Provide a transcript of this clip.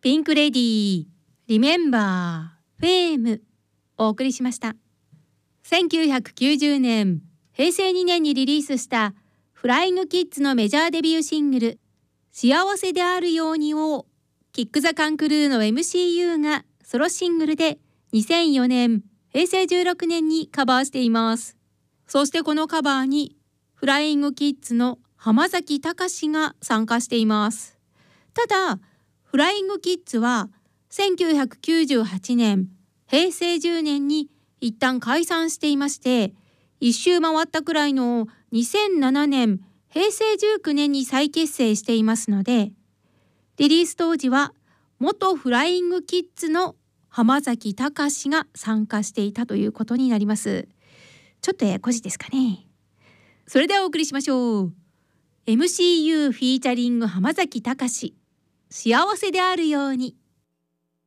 ピンクレディー、リメンバー、フェームお送りしました。1990年、平成2年にリリースしたフライングキッズのメジャーデビューシングル、幸せであるようにをキックザカンクルーの MCU がソロシングルで2004年、平成16年にカバーしています。そしてこのカバーにフライングキッズの浜崎隆が参加しています。ただ、フライングキッズは1998年、平成10年に一旦解散していまして、一周回ったくらいの2007年、平成19年に再結成していますので、リリース当時は元フライングキッズの浜崎隆が参加していたということになります。ちょっとややこしいですかね。それではお送りしましょう。MCU フィーチャリング浜崎隆、幸せであるように。